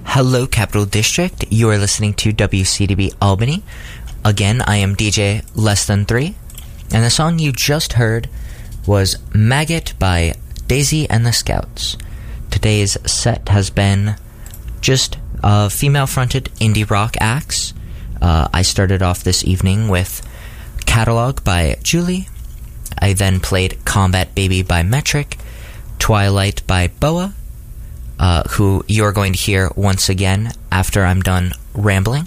Hello, Capital District. You are listening to WCDB Albany. Again, I am DJ Less Than 3. And the song you just heard was Maggot by Daisy and the Scouts. Today's set has been just female-fronted indie rock acts. I started off this evening with Catalog by Julie. I then played Combat Baby by Metric, Twilight by Boa, who you're going to hear once again after I'm done rambling.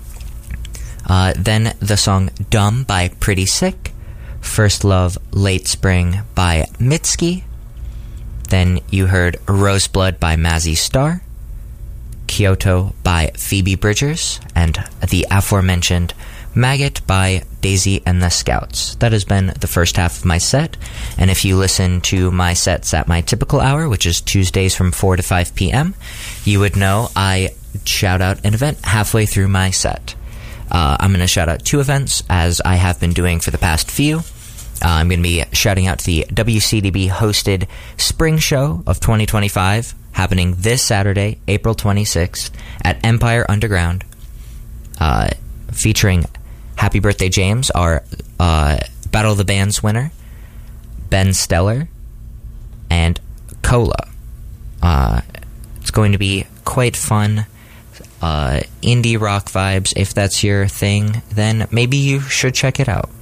Then the song Dumb by Pretty Sick, First Love Late Spring by Mitski. Then you heard Roseblood by Mazzy Star, Kyoto by Phoebe Bridgers, and the aforementioned Maggot by Daisy and the Scouts. That has been the first half of my set, and if you listen to my sets at my typical hour, which is Tuesdays from 4 to 5 p.m., you would know I shout out an event halfway through my set. I'm going to shout out 2 events, as I have been doing for the past few. I'm going to be shouting out to the WCDB-hosted Spring Show of 2025, happening this Saturday, April 26th, at Empire Underground, featuring Happy Birthday James, our Battle of the Bands winner, Ben Stellar, and Cola. It's going to be quite fun. Indie rock vibes. If that's your thing, then maybe you should check it out.